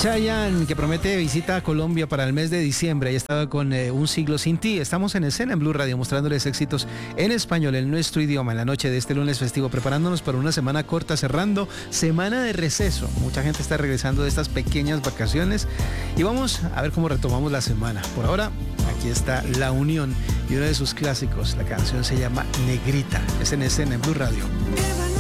Chayanne, que promete visita a Colombia para el mes de diciembre. Ahí estaba con Un siglo sin ti. Estamos en escena en Blue Radio mostrándoles éxitos en español, en nuestro idioma, en la noche de este lunes festivo, preparándonos para una semana corta, cerrando semana de receso. Mucha gente está regresando de estas pequeñas vacaciones y vamos a ver cómo retomamos la semana. Por ahora, aquí está La Unión y uno de sus clásicos. La canción se llama Negrita. Es en escena en Blue Radio.